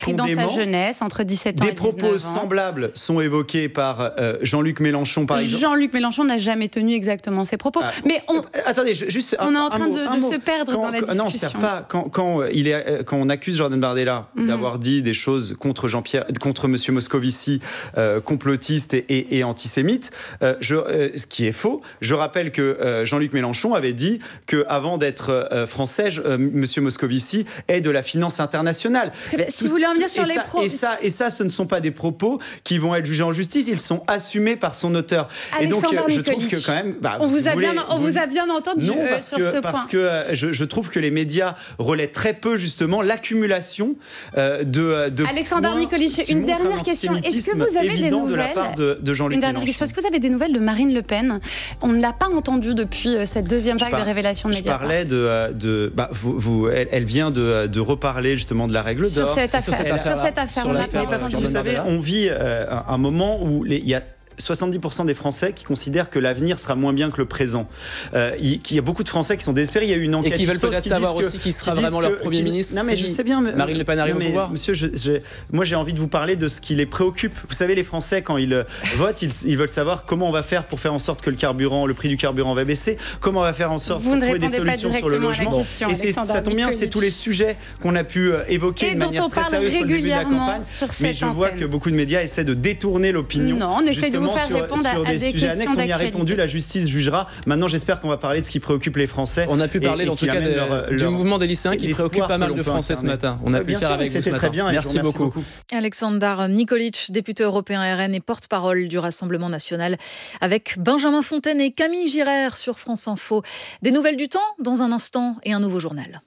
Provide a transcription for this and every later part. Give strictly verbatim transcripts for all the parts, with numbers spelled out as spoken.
Écrit dans sa jeunesse, entre dix-sept ans Des et dix-neuf ans. Des propos semblables sont évoqués par euh, Jean-Luc Mélenchon, par exemple. Jean-Luc Mélenchon n'a jamais tenu exactement ces propos. Ah, mais on, attendez, juste on un, est en train mot, de, de se perdre quand, dans la quand, discussion. Non, on se perd pas. Quand, quand, il est, quand on accuse Jordan Bardella mm-hmm. d'avoir dit des choses contre Jean-Pierre, contre Monsieur Moscovici, euh, complotiste et, et, et antisémite, euh, je, euh, ce qui est faux. Je rappelle que euh, Jean-Luc Mélenchon avait dit qu'avant d'être euh, français, euh, Monsieur Moscovici est de la finance internationale. Si vous voulez en venir sur les propos. Et ça, et ça, ce ne sont pas des propos qui vont être jugés en justice, ils sont assumés par son auteur. Alexandre et donc, Nicolic, je trouve que quand même... Bah, on vous, a voulez, bien, on vous... vous a bien entendu non, euh, parce sur que, ce parce point. que euh, je, je trouve que les médias relaient très peu, justement, l'accumulation euh, de, de Alexandre Nicolic, une dernière question. Est-ce que vous avez des nouvelles de la part de, de Jean-Luc Une dernière Mélenchon. question. Est-ce que vous avez des nouvelles de Marine Le Pen? On ne l'a pas entendue depuis cette deuxième vague par, de révélations de Mediapart. Je parlais de... de bah, vous, vous, elle, elle vient de, de reparler, justement, de la règle d'or. Sur cette affaire. Sur cette affaire. Sur cette affaire. Sur l'affaire, parce que vous savez, on vit euh, un moment où il y a soixante-dix pour cent des Français qui considèrent que l'avenir sera moins bien que le présent. Euh, il, il y a beaucoup de Français qui sont désespérés. Il y a eu une enquête et qui veulent peut-être savoir aussi qui sera vraiment leur Premier qui, ministre. Non mais je sais bien. Mais, Marine Le Pen arrive mais, au pouvoir. Monsieur, je, je, moi j'ai envie de vous parler de ce qui les préoccupe. Vous savez, les Français quand ils votent, ils, ils veulent savoir comment on va faire pour faire en sorte que le carburant, le prix du carburant va baisser. Comment on va faire en sorte vous pour trouver des solutions sur le logement. Question, et c'est, ça tombe bien, c'est tous les sujets qu'on a pu évoquer et de manière très sérieuse sur le début de la campagne. Mais je vois que beaucoup de médias essaient de détourner l'opinion. Non, on essaie de vous faire répondre à des sujets annexes, on y a répondu, la justice jugera. Maintenant, j'espère qu'on va parler de ce qui préoccupe les Français. On a pu parler, et, en tout cas, des, leur, du leur, mouvement des lycéens qui préoccupe pas mal de Français ce matin. On a pu le faire avec vous ce matin. C'était très bien. Merci beaucoup. beaucoup. Alexandre Nicolic, député européen R N et porte-parole du Rassemblement national, avec Benjamin Fontaine et Camille Girard sur France Info. Des nouvelles du temps dans un instant et un nouveau journal.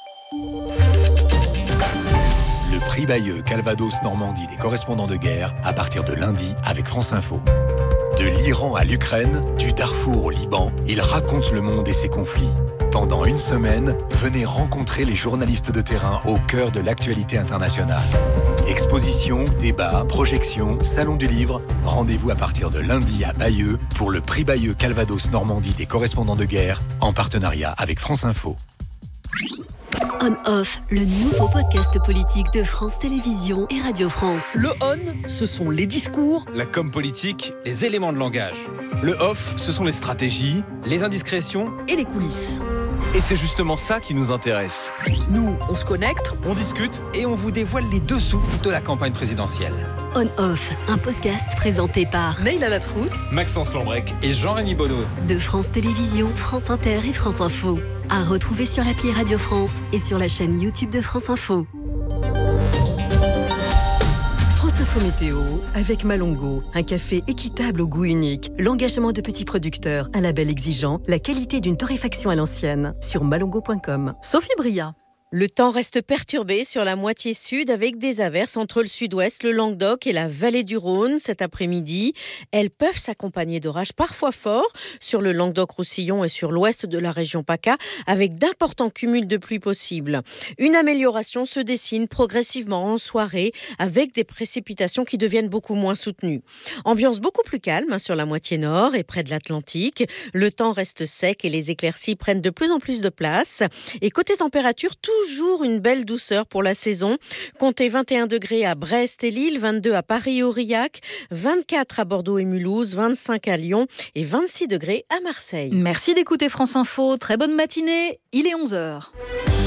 Le prix Bayeux Calvados Normandie des correspondants de guerre à partir de lundi avec France Info. De l'Iran à l'Ukraine, du Darfour au Liban, ils racontent le monde et ses conflits. Pendant une semaine, venez rencontrer les journalistes de terrain au cœur de l'actualité internationale. Expositions, débats, projections, salon du livre. Rendez-vous à partir de lundi à Bayeux pour le prix Bayeux Calvados Normandie des correspondants de guerre en partenariat avec France Info. On-Off, le nouveau podcast politique de France Télévisions et Radio France. Le on, ce sont les discours. La com politique, les éléments de langage. Le off, ce sont les stratégies, les indiscrétions et les coulisses. Et c'est justement ça qui nous intéresse. Nous, on se connecte, on discute et on vous dévoile les dessous de la campagne présidentielle. On-Off, un podcast présenté par Neila Latrousse, Maxence Lambrec et Jean-Rémy Bonneau. De France Télévisions, France Inter et France Info. À retrouver sur l'appli Radio France et sur la chaîne YouTube de France Info. France Info Météo avec Malongo, un café équitable au goût unique, l'engagement de petits producteurs, un label exigeant, la qualité d'une torréfaction à l'ancienne. Sur malongo point com. Sophie Bria. Le temps reste perturbé sur la moitié sud avec des averses entre le sud-ouest, le Languedoc et la vallée du Rhône cet après-midi. Elles peuvent s'accompagner d'orages parfois forts sur le Languedoc-Roussillon et sur l'ouest de la région PACA avec d'importants cumuls de pluie possibles. Une amélioration se dessine progressivement en soirée avec des précipitations qui deviennent beaucoup moins soutenues. Ambiance beaucoup plus calme sur la moitié nord et près de l'Atlantique. Le temps reste sec et les éclaircies prennent de plus en plus de place. Et côté température, tout Toujours une belle douceur pour la saison. Comptez vingt et un degrés à Brest et Lille, vingt-deux à Paris et Aurillac, vingt-quatre à Bordeaux et Mulhouse, vingt-cinq à Lyon et vingt-six degrés à Marseille. Merci d'écouter France Info. Très bonne matinée. Il est onze heures.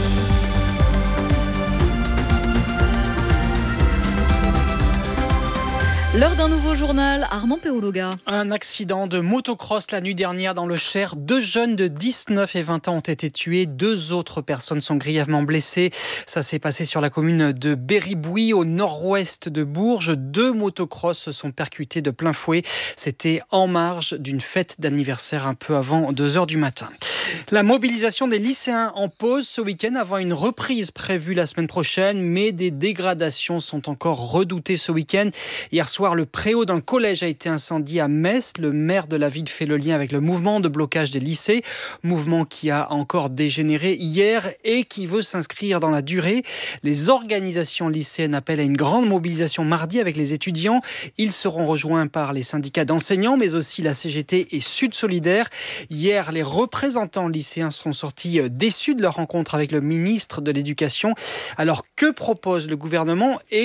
L'heure d'un nouveau journal, Armand Péologa. Un accident de motocross la nuit dernière dans le Cher. Deux jeunes de dix-neuf et vingt ans ont été tués. Deux autres personnes sont grièvement blessées. Ça s'est passé sur la commune de Berribouy, au nord-ouest de Bourges. Deux motocross se sont percutés de plein fouet. C'était en marge d'une fête d'anniversaire un peu avant deux heures du matin. La mobilisation des lycéens en pause ce week-end avant une reprise prévue la semaine prochaine, mais des dégradations sont encore redoutées ce week-end. Hier soir, le préau d'un collège a été incendié à Metz. Le maire de la ville fait le lien avec le mouvement de blocage des lycées, mouvement qui a encore dégénéré hier et qui veut s'inscrire dans la durée. Les organisations lycéennes appellent à une grande mobilisation mardi avec les étudiants. Ils seront rejoints par les syndicats d'enseignants, mais aussi la C G T et Sud Solidaire. Hier, les représentants lycéens sont sortis déçus de leur rencontre avec le ministre de l'Éducation. Alors, que propose le gouvernement et